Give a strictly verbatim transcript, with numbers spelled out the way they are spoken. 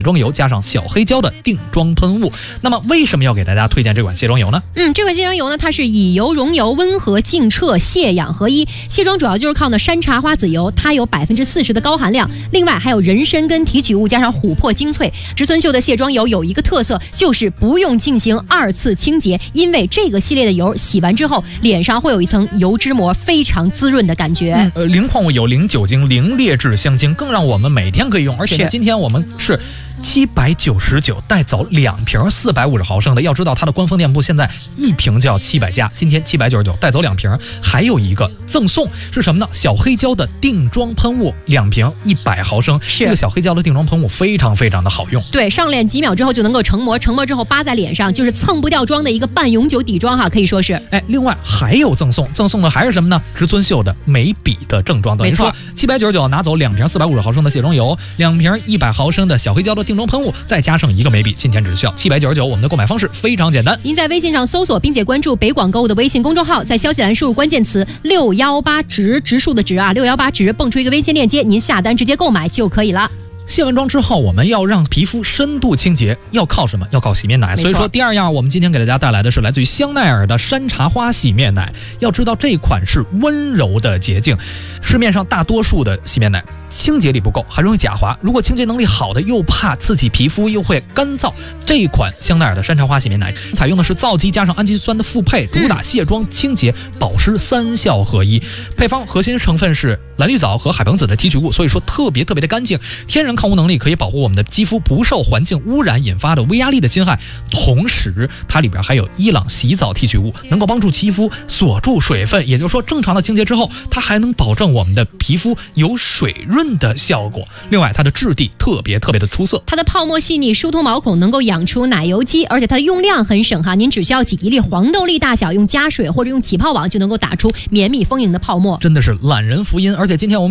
妆油加上小黑椒的定妆喷雾。那么为什么要给大家推荐这款卸妆油呢？ 嗯，这款卸妆油呢，它是以油溶油，温和净澈，卸氧合一。卸妆主要就是靠呢山茶花籽油，它有百分之四十的高含量，另外还有人参跟提取物加上琥珀精粹。植村秀的卸妆油有一个特色，就是不用进行二次清洁，因为这个系列的油洗完之后，脸上会有一层油脂膜，非常滋润的感觉。 嗯、呃，零矿物油、零酒精、零劣质香精，更让我们每天可以用。而且呢，今天我们是七百九十九带走两瓶四百五十毫升的，要知道它的官方店铺现在一瓶就要七百加，今天七百九十九带走两瓶，还有一个赠送是什么呢？小黑椒的定妆喷雾两瓶一百毫升， 是这个小黑椒的定妆喷雾非常非常的好用。 对，上脸几秒之后就能够成膜，成膜之后扒在脸上，就是蹭不掉妆的一个半永久底妆哈，可以说是。 哎，另外还有赠送，赠送的还是什么呢？植村秀的眉笔的正装，等于说七百九十九拿走两瓶四百五十毫升的卸妆油，两瓶一百毫升的小黑椒的定妆喷雾，再加上一个眉笔，今天只需要七百九十九。我们的购买方式非常简单， 您在微信上搜索并且关注北广购物的微信公众号，在消息栏输入关键词六一八植，植树的植啊，六一八植，蹦出一个微信链接，您下单直接购买就可以了。 卸完妆之后，我们要让皮肤深度清洁，要靠什么？要靠洗面奶。所以说，第二样我们今天给大家带来的是来自于香奈儿的山茶花洗面奶。要知道，这款是温柔的洁净。市面上大多数的洗面奶清洁力不够，还容易假滑。如果清洁能力好的，又怕刺激皮肤，又会干燥。这一款香奈儿的山茶花洗面奶采用的是皂基加上氨基酸的复配，主打卸妆、清洁、保湿三效合一。配方核心成分是蓝绿藻和海蚌子的提取物，所以说特别特别的干净，天然抗污能力可以保护我们的肌肤不受环境污染引发的微压力的侵害。同时，它里边还有伊朗洗澡提取物，能够帮助肌肤锁住水分。也就是说，正常的清洁之后，它还能保证我们的皮肤有水润的效果。另外，它的质地特别特别的出色， 它的泡沫细腻，疏通毛孔，能够养出奶油肌，而且它的用量很省哈，您只需要挤一粒黄豆粒大小，用加水或者用起泡网就能够打出绵密丰盈的泡沫， 真的是懒人福音。而且今天我们